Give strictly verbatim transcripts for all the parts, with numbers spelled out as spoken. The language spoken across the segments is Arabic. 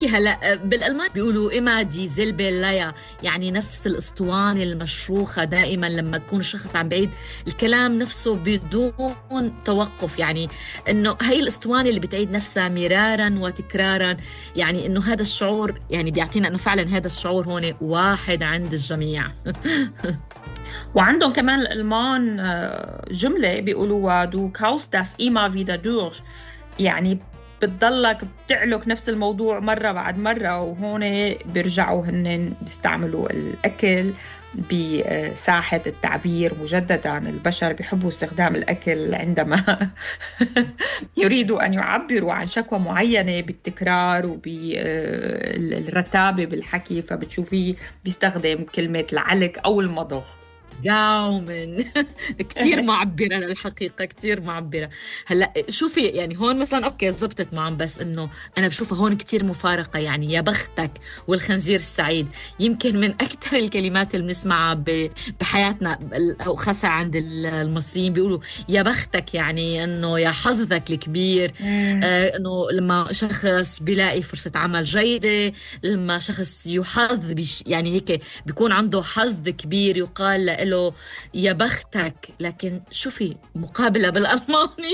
هلا بالالمان بيقولوا اما دي زلبيلايا، يعني نفس الاسطوانه المشروخه دائما لما يكون الشخص عم بعيد الكلام نفسه بدون توقف، يعني انه هي الاسطوانه اللي بتعيد نفسها مرارا وتكرارا، يعني انه هذا الشعور يعني بيعطينا انه فعلا هذا الشعور هون واحد عند الجميع. وعندهم كمان الألمان آه، جملة بيقولوها: دو كاوست داس إيما فيدا دور، يعني بتضلك بتعلق نفس الموضوع مرة بعد مرة. وهون بيرجعوا هن يستعملوا الأكل بساحة التعبير مجددا. البشر بيحبوا استخدام الأكل عندما يريدوا أن يعبروا عن شكوى معينة بالتكرار وبالرتابة بالحكي، فبتشوفيه بيستخدم كلمة العلك أو المضغ. داومن. كتير معبرة للحقيقة، كتير معبرة. هلا شوفي يعني هون مثلا اوكي زبطت معهم، بس انه انا بشوفها هون كتير مفارقة، يعني يا بختك والخنزير السعيد يمكن من اكثر الكلمات اللي بنسمعها ب- بحياتنا، او خاصة عند المصريين بيقولوا يا بختك، يعني انه يا حظك الكبير. مم. آه انه لما شخص بيلاقي فرصة عمل جيدة، لما شخص يحظ بش يعني هيك بيكون عنده حظ كبير، يقال له يا بختك. لكن شوفي مقابلة بالألماني.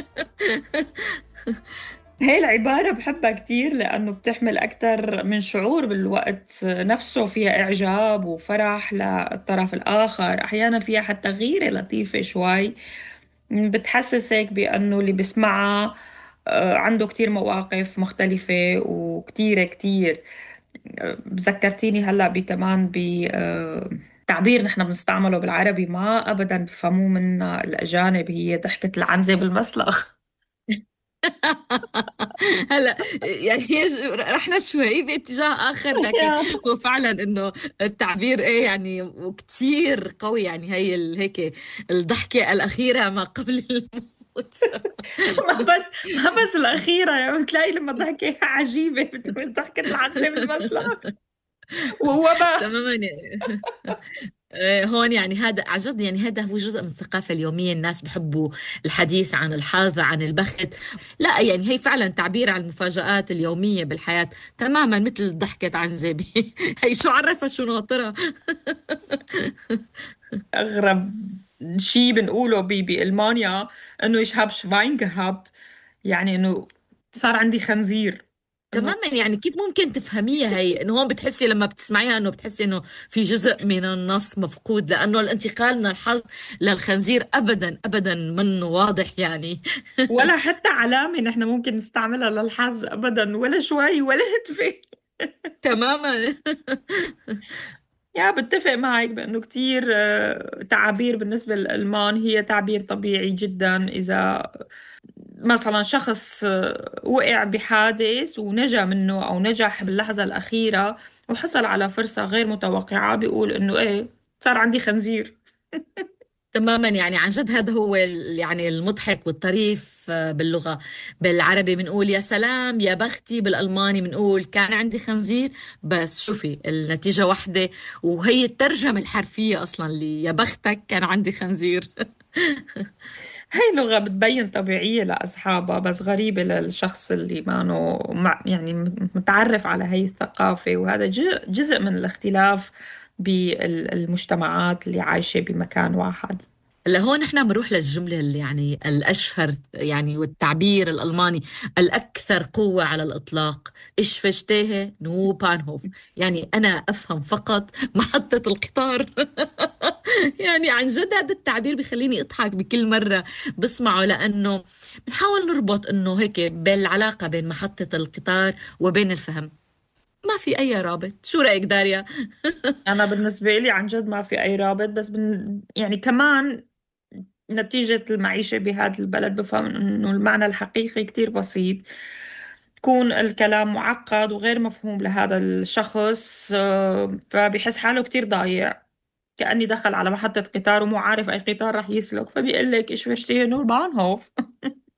هي العبارة بحبها كتير لأنه بتحمل أكثر من شعور بالوقت نفسه. فيها إعجاب وفرح للطرف الآخر، أحيانا فيها حتى غيرة لطيفة شوي، بتحسسك بأنه اللي بسمعها آه، عنده كتير مواقف مختلفة وكتيرة كتير. آه، ذكرتيني هلأ بكمان بتعبير نحن بنستعمله بالعربي ما أبدا بفهموه منا الأجانب: هي ضحكة العنزة بالمسلخ. هلا يعني هي ش- رحنا شوي باتجاه آخر، لكن هو فعلا إنه التعبير إيه يعني كتير قوي، يعني هي ال- هيك الضحكة الأخيرة ما قبل الموت. ما بس ما بس الأخيرة، يعني بتلاقي لما ضحكة عجيبة بتقول ضحكة العنزة بالمسلخ وهو بقى. تماما يعني. آه، هون يعني هذا عن جد، يعني هذا هو جزء من الثقافة اليومية، الناس بحبوا الحديث عن الحظ عن البخت. لا يعني هي فعلا تعبير عن المفاجآت اليومية بالحياة، تماما مثل ضحكة عن زبي. هي شو عرفها شو ناطرها. أغرب شيء بنقوله ب- بألمانيا إنه ich habe Schwein gehabt، يعني إنه صار عندي خنزير. إنه تماما، يعني كيف ممكن تفهميها هي؟ انه هون بتحسي لما بتسمعيها انه بتحسي انه في جزء من النص مفقود، لانه الانتقال من الحظ للخنزير ابدا ابدا منه واضح يعني. ولا حتى علامة نحن ممكن نستعملها للحظ أبدا، ولا شوي ولا هتفة. تماما. يا بتفق معك بأنه كتير آه، تعابير بالنسبة للألمان هي تعبير طبيعي جدا. إذا مثلا شخص آه، وقع بحادث ونجا منه أو نجح باللحظة الأخيرة وحصل على فرصة غير متوقعة، بيقول إنه إيه، صار عندي خنزير. تماما، يعني عن جد هذا هو ال- يعني المضحك والطريف آه، باللغة. بالعربي بنقول يا سلام يا بختي، بالألماني بنقول كان عندي خنزير. بس شوفي النتيجة واحدة، وهي الترجمة الحرفية أصلا لي يا بختك كان عندي خنزير. هاي لغة بتبين طبيعية لأصحابها، بس غريبة للشخص اللي ما مع يعني متعرف على هاي الثقافة. وهذا ج- جزء من الاختلاف بالمجتمعات اللي عايشة بمكان واحد. لهون احنا بنروح للجملة اللي يعني الأشهر، يعني والتعبير الألماني الأكثر قوة على الإطلاق: إيش فشتيه نو بانهوف، يعني أنا أفهم فقط محطة القطار. يعني عن جد هذا التعبير بيخليني أضحك بكل مرة بسمعه، لأنه بنحاول نربط إنه هيك بين العلاقة بين محطة القطار وبين الفهم. ما في أي رابط، شو رأيك داريا؟ أنا بالنسبة لي عن جد ما في أي رابط، بس بن يعني كمان نتيجة المعيشة بهذا البلد بفهم إنه المعنى الحقيقي كتير بسيط. يكون الكلام معقد وغير مفهوم لهذا الشخص، آه، فبيحس حاله كتير ضايع، كأني دخل على محطة قطار ومو عارف أي قطار رح يسلك، فبيقول لك إيش فشتي نور بانهوف.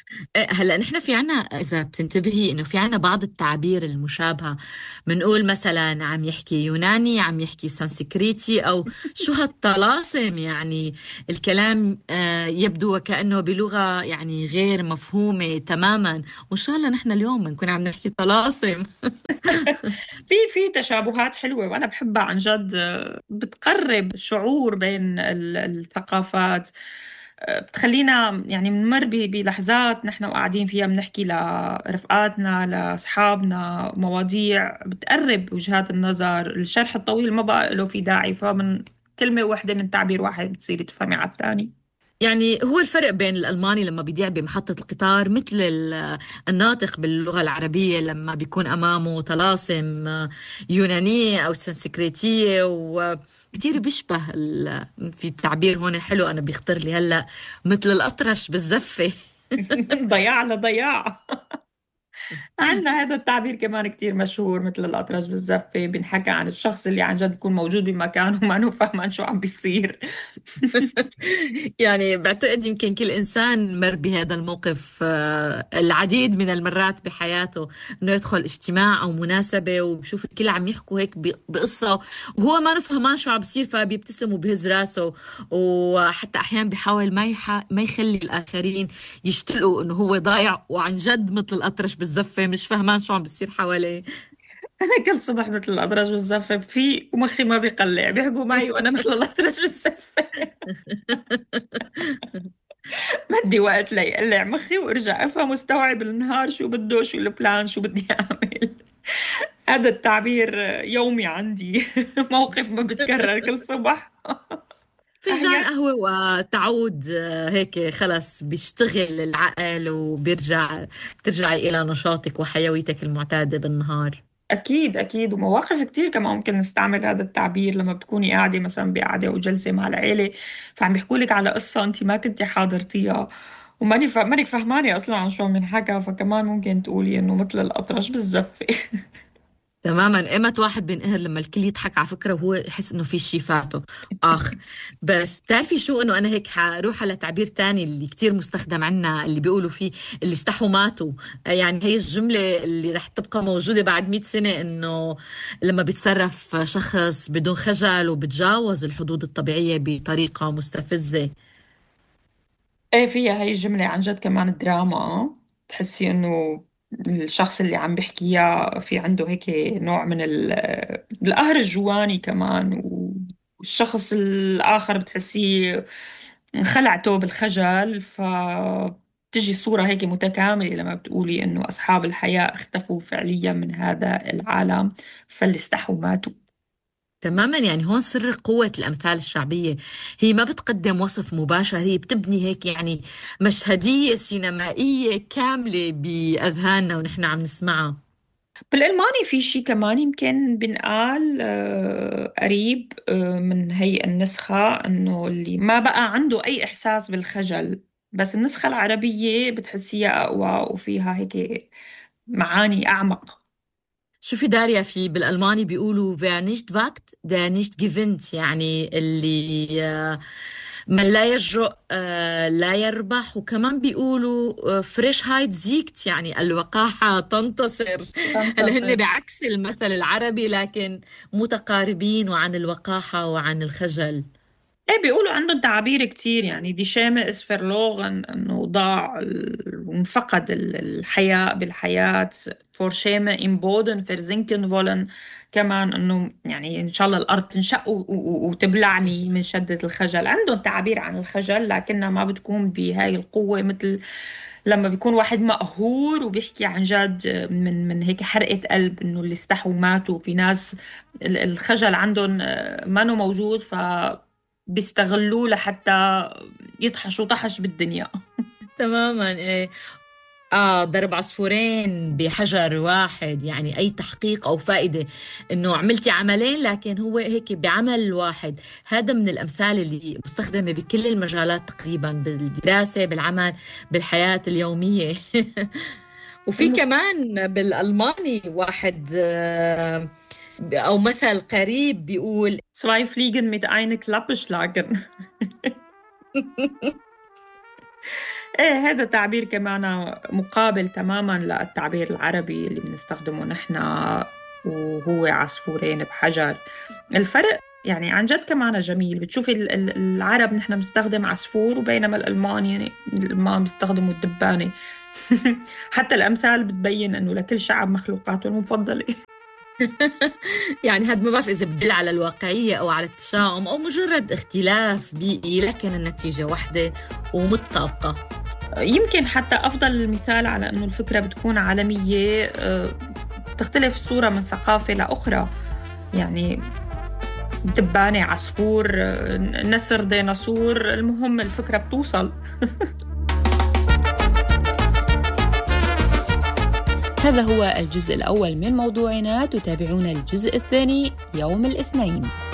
إيه، هلا نحن في عنا، اذا بتنتبهي انه في عنا بعض التعابير المشابهه، بنقول مثلا عم يحكي يوناني، عم يحكي سانسكريتي، او شو هالطلاسم يعني. الكلام آه، يبدو وكانه بلغه يعني غير مفهومه تماما، وان شاء الله نحن اليوم بنكون عم نحكي طلاسم. في في تشابهات حلوة وأنا بحبها عن جد، آه، بتقرب الشعور بين ال- الثقافات. آه، بتخلينا يعني بنمر ب- بلحظات نحن وقاعدين فيها بنحكي لرفقاتنا لأصحابنا مواضيع بتقرب وجهات النظر. الشرح الطويل ما بقى له في داعي، فمن كلمة واحدة من تعبير واحد بتصيري تفهمي على الثاني. يعني هو الفرق بين الألماني لما بيذيع بمحطة القطار، مثل ال- الناطق باللغة العربية لما بيكون أمامه طلاسم آه، يونانية أو سنسكريتية، وكتير بيشبه ال- في تعبير هون حلو أنا بيخطر لي هلأ، مثل الأطرش بالزفة. ضياع على ضياع. عندنا هذا التعبير كمان كتير مشهور، مثل الأطرش بالزفة، بنحكى عن الشخص اللي عن جد بيكون موجود بمكان وما انه فاهمان شو عم بيصير. يعني بعتقد يمكن كل إنسان مر بهذا الموقف آه، العديد من المرات بحياته، إنه يدخل اجتماع أو مناسبة وبشوف الكل عم يحكوا هيك ب- بقصة، وهو ما نفهمان شو عم بيصير، فبيبتسم وبهز راسه، وحتى أحيانا بيحاول ما يح... ما يخلي الآخرين يشتلقوا إنه هو ضايع وعن جد مثل الأطرش بالزفة مش فهمان شو عم بيصير حواليه. أنا كل صبح مثل الأطرش بالزفة في ومخي ما بيقلع، بيحكوا معي وأنا مثل الأطرش بالزفة. بدي وقت ليقلع مخي وارجع افهم واستوعب النهار شو بده، شو البلان، شو بدي اعمل. هذا التعبير يومي عندي. موقف ما بتكرر كل صبح. فنجان أحيانا قهوة وتعود آه، هيك خلص بيشتغل العقل وبيرجع، بترجعي إلى نشاطك وحيويتك المعتادة بالنهار. أكيد أكيد، ومواقف كتير كمان ممكن نستعمل هذا التعبير لما بتكوني قاعدة مثلا بقعدة وجلسة مع العيلة، فعم بيحكوا لك على قصة أنت ما كنتي حاضرتيها وماني ف... مانك فهمانة أصلا عن شو عم ينحكى، فكمان ممكن تقولي إنه مثل الأطرش بالزفة. تماما، ايمت واحد بينقهر لما الكل يضحك على فكرة وهو يحس انه في شي فاته. اخ، بس بتعرفي شو، انه انا هيك حروح على تعبير تاني اللي كتير مستخدم عنا، اللي بيقولوا فيه اللي استحوا ماتوا. آه، يعني هي الجملة اللي رح تبقى موجودة بعد مئة سنة، انه لما بيتصرف شخص بدون خجل وبتجاوز الحدود الطبيعية بطريقة مستفزة. ايه فيها هاي الجملة عن جد كمان دراما، تحسي انه الشخص اللي عم بيحكيها في عنده هيك نوع من ال- القهر الجواني كمان، والشخص الآخر بتحسيه خلعته بالخجل، فتجي الصورة هيك متكاملة لما بتقولي انه أصحاب الحياة اختفوا فعليا من هذا العالم، فاللي استحوا ماتوا. تماما، يعني هون سر قوة الأمثال الشعبية، هي ما بتقدم وصف مباشر، هي بتبني هيك يعني مشهدية سينمائية كاملة بأذهاننا ونحن عم نسمعها. بالألماني في شيء كمان يمكن بنقال آه، قريب آه، من هي النسخة، إنه اللي ما بقى عنده أي إحساس بالخجل، بس النسخة العربية بتحسيها أقوى وفيها هيك معاني أعمق. شوفي داريا، في بالألماني بيقولوا wer nicht wagt der nicht gewinnt، يعني اللي آه، من لا يجرؤ آه، لا يربح، وكمان بيقولوا فريشهايد زيكت، يعني الوقاحة تنتصر. هلا هن تنتصر. بعكس المثل العربي لكن متقاربين، وعن الوقاحة وعن الخجل. ايه بيقولوا عندهم تعابير كتير، يعني دي شامئ اسفرلوغن انه ضاع ال- وانفقد ال- الحياء بالحياة. فور شامئ امبودن فرزنكن فولن، كمان انه يعني ان شاء الله الارض تنشق و- و- وتبلعني من شدة الخجل. عندهم تعابير عن الخجل لكنها ما بتكون بهاي القوة، مثل لما بيكون واحد مقهور وبيحكي عن جد من من هيك حرقة قلب انه اللي استحوا ماتوا. في ناس ال- الخجل عندهم آه، ما انه موجود، ف بيستغلوه لحتى يطحشوا طحش بالدنيا. تماما، ايه. آه، ضرب عصفورين بحجر واحد، يعني أي تحقيق أو فائدة، إنه عملتي عملين لكن هو هيك بعمل واحد. هذا من الأمثال اللي مستخدمة بكل المجالات تقريبا، بالدراسة، بالعمل، بالحياة اليومية. وفي انه كمان بالألماني واحد آه، أو مثل قريب بيقول zwei Fliegen mit einer Klappe schlagen. ايه هذا تعبير كمان مقابل تماما للتعبير العربي اللي بنستخدمه نحن، وهو عصفورين بحجر. الفرق يعني عن جد كمان جميل. بتشوفي ال- ال- العرب نحن بنستخدم عصفور، وبينما الألمان يعني الألمان بيستخدموا الدبانة. حتى الأمثال بتبين إنه لكل شعب مخلوقاته المفضلة. يعني هذا ما بعرف إذا بدل على الواقعية أو على التشاؤم أو مجرد اختلاف بيئي، لكن النتيجة واحدة ومتطابقة. يمكن حتى أفضل المثال على إنه الفكرة بتكون عالمية، آه، تختلف الصورة من ثقافة لأخرى. يعني دبانة، عصفور، آه، نسر، ديناصور، المهم الفكرة بتوصل. هذا هو الجزء الأول من موضوعنا، تتابعون الجزء الثاني يوم الاثنين.